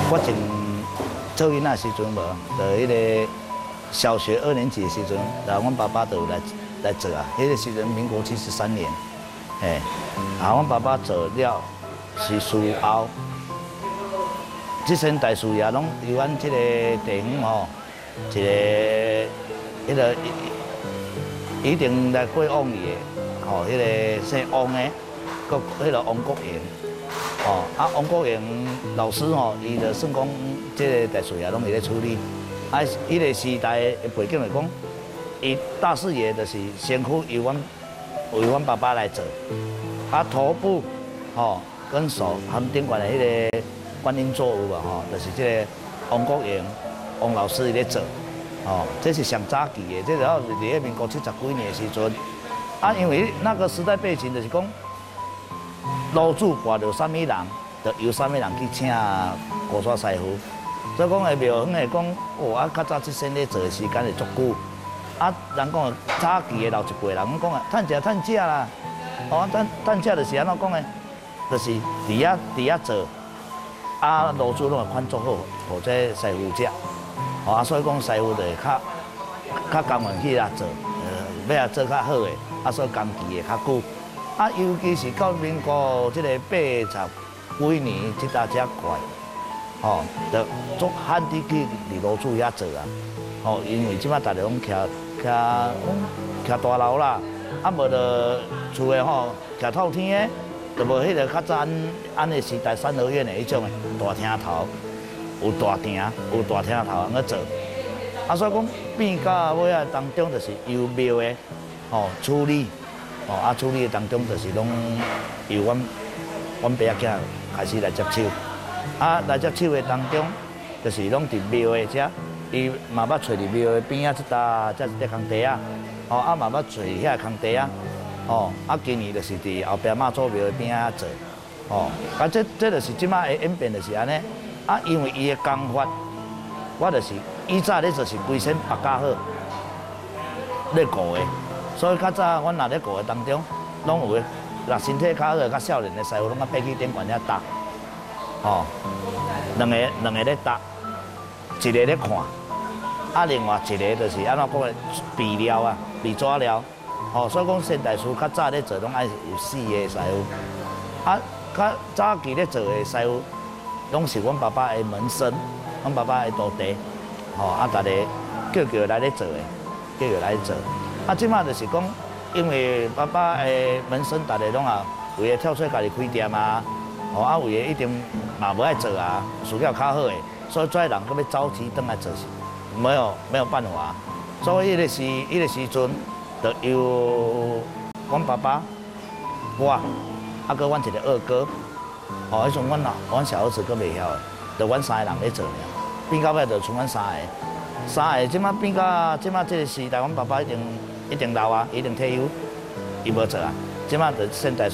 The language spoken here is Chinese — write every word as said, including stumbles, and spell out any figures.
我从做囡仔时阵无，就迄个小学二年级的时阵，然后阮爸爸就来来做啊。迄个时阵民国七十三年，嘿，啊，阮爸爸做了是事后，这身大事业拢由阮这个地方吼，一个迄个一定来过往伊的，吼，迄个姓王的，个迄个王国英。 哦，啊，王国英老师吼，伊就算讲，即个大事业拢会咧处理。啊，伊个时代的背景来讲，伊大事业就是先苦由阮由阮爸爸来做，啊，头部吼跟手含顶管的迄个观音作物啊，吼，就是即个王国英王老师伊咧做。哦，这是上早期的，这然后伫咧民国七十几年的时阵，啊，因为那个时代背景就是讲。 老主跋到啥物人，就由啥物人去请高山师傅。所以讲个庙方会讲，哦，啊，较早即身咧做的时间会足久。啊，人讲早期的老一辈人讲啊，趁食趁食啦。哦，趁趁食就是安怎讲的，就是伫遐伫遐做，啊，老主拢会款足好，互这师傅食。哦，啊，所以讲师傅就会较较甘愿去遐做，呃，要啊做较好的，啊，所以工期会较久。 啊，尤其是到民国即个八十几年，即搭遮怪，吼，就足罕地去伫罗厝遐做啊，吼，因为即摆大家拢徛徛徛大楼啦，啊无就厝诶吼徛透天诶，就无迄个较早安尼时代三合院诶迄种诶大厅头，有大厅有大厅头安尼做，啊所以讲变到尾啊当中就是由庙诶吼处理。 哦，啊，处理当中就是拢由阮阮爸仔开始来接手，啊，来接手的当中，就是拢伫庙的遮，伊嘛捌找伫庙的边仔即搭即一块空地啊，哦，啊嘛捌找遐空地啊，哦，啊今年就是伫后壁妈祖庙的边仔做，哦，啊这这就是即摆的演变就是安尼，啊，因为伊的工法，我就是以早咧就是规身白甲好，咧顾的。 所以较早，阮若咧顾的当中，拢有诶，若身体较好、较少年的师傅，拢啊爬去顶悬遐搭，吼，两个两个咧搭，一个咧看，啊，另外一个就是安怎讲诶，备料啊，备纸料，吼，所以讲现代师较早咧做，拢爱有四个师傅，啊，较早期咧做诶师傅，拢是阮爸爸诶门生，阮爸爸诶徒弟，吼，啊，逐个叫叫来咧做诶，叫叫来做。 啊，即马就是讲，因为爸爸诶门生，大家拢啊，为了跳出家己开店啊，吼啊，为了一定嘛无爱做啊，事业较好诶，所以跩人搁要早期转来做，没有没有办法。所以迄个时，迄个时阵，就由阮爸爸，我，啊，搁阮一个二哥，吼，迄阵阮老阮小儿子搁袂晓诶，就阮三个人咧做尔，变到尾就剩阮三个。 三个即马变到即马这个时代，阮爸爸一定一定老啊，一定退休，伊无做啊。即马就现代师